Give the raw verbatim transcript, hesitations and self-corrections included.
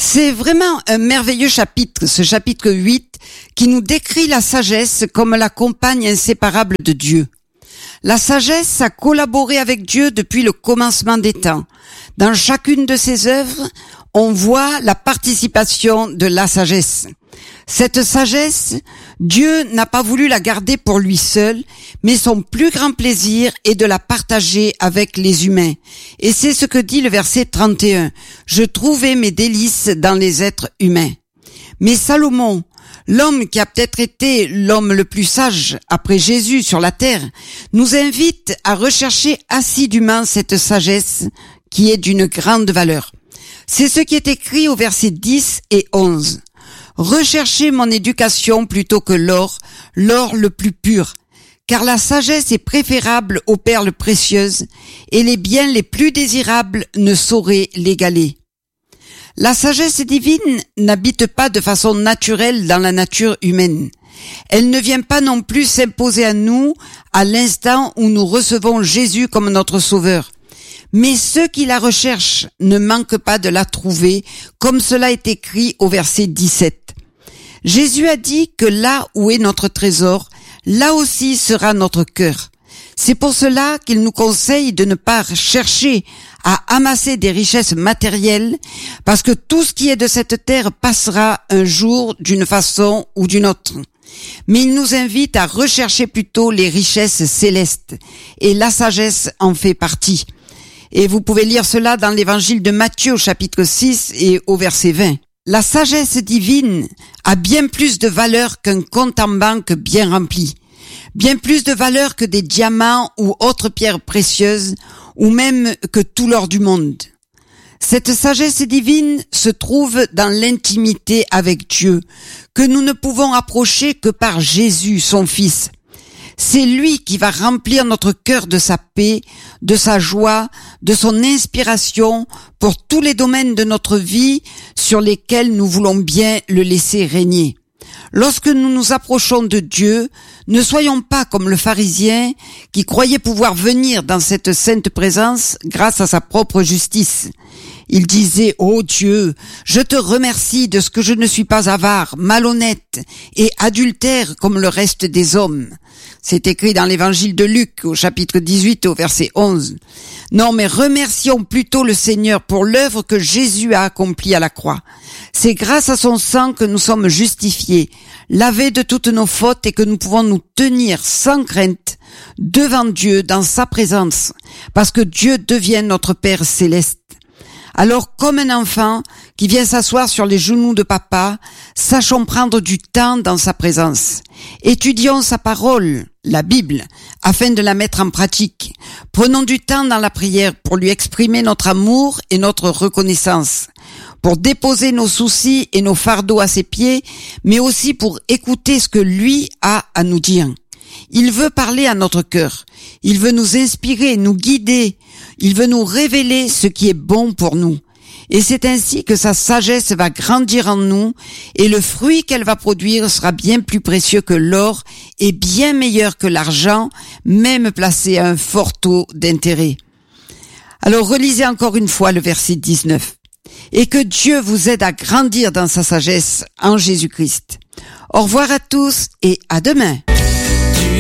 C'est vraiment un merveilleux chapitre, ce chapitre huit, qui nous décrit la sagesse comme la compagne inséparable de Dieu. La sagesse a collaboré avec Dieu depuis le commencement des temps. Dans chacune de ses œuvres, on voit la participation de la sagesse. Cette sagesse, Dieu n'a pas voulu la garder pour lui seul, mais son plus grand plaisir est de la partager avec les humains. Et c'est ce que dit le verset trente et un. « Je trouvais mes délices dans les êtres humains. » Mais Salomon, l'homme qui a peut-être été l'homme le plus sage après Jésus sur la terre, nous invite à rechercher assidûment cette sagesse qui est d'une grande valeur. C'est ce qui est écrit au verset dix et onze. « Recherchez mon éducation plutôt que l'or, l'or le plus pur, car la sagesse est préférable aux perles précieuses, et les biens les plus désirables ne sauraient l'égaler. » La sagesse divine n'habite pas de façon naturelle dans la nature humaine. Elle ne vient pas non plus s'imposer à nous à l'instant où nous recevons Jésus comme notre Sauveur. Mais ceux qui la recherchent ne manquent pas de la trouver, comme cela est écrit au verset dix-sept. Jésus a dit que là où est notre trésor, là aussi sera notre cœur. C'est pour cela qu'il nous conseille de ne pas chercher à amasser des richesses matérielles, parce que tout ce qui est de cette terre passera un jour d'une façon ou d'une autre. Mais il nous invite à rechercher plutôt les richesses célestes, et la sagesse en fait partie. Et vous pouvez lire cela dans l'évangile de Matthieu au chapitre six et au verset vingt. La sagesse divine a bien plus de valeur qu'un compte en banque bien rempli, bien plus de valeur que des diamants ou autres pierres précieuses, ou même que tout l'or du monde. Cette sagesse divine se trouve dans l'intimité avec Dieu, que nous ne pouvons approcher que par Jésus, son Fils. C'est lui qui va remplir notre cœur de sa paix, de sa joie, de son inspiration pour tous les domaines de notre vie sur lesquels nous voulons bien le laisser régner. Lorsque nous nous approchons de Dieu, ne soyons pas comme le pharisien qui croyait pouvoir venir dans cette sainte présence grâce à sa propre justice. Il disait « Ô Dieu, je te remercie de ce que je ne suis pas avare, malhonnête et adultère comme le reste des hommes. » C'est écrit dans l'évangile de Luc au chapitre dix-huit au verset onze. Non, mais remercions plutôt le Seigneur pour l'œuvre que Jésus a accomplie à la croix. C'est grâce à son sang que nous sommes justifiés, lavés de toutes nos fautes et que nous pouvons nous tenir sans crainte devant Dieu dans sa présence, parce que Dieu devient notre Père céleste. Alors, comme un enfant qui vient s'asseoir sur les genoux de papa, sachons prendre du temps dans sa présence. Étudions sa parole, la Bible, afin de la mettre en pratique. Prenons du temps dans la prière pour lui exprimer notre amour et notre reconnaissance, pour déposer nos soucis et nos fardeaux à ses pieds, mais aussi pour écouter ce que lui a à nous dire. Il veut parler à notre cœur. Il veut nous inspirer, nous guider. Il veut nous révéler ce qui est bon pour nous. Et c'est ainsi que sa sagesse va grandir en nous et le fruit qu'elle va produire sera bien plus précieux que l'or et bien meilleur que l'argent, même placé à un fort taux d'intérêt. Alors relisez encore une fois le verset dix-neuf. Et que Dieu vous aide à grandir dans sa sagesse en Jésus-Christ. Au revoir à tous et à demain.